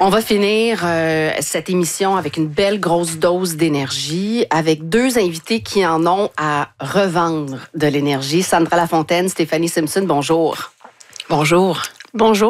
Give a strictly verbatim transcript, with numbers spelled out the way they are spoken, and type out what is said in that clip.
On va finir euh, cette émission avec une belle grosse dose d'énergie, avec deux invités qui en ont à revendre de l'énergie. Sandra Lafontaine, Stéphanie Simpson, bonjour. Bonjour. Bonjour.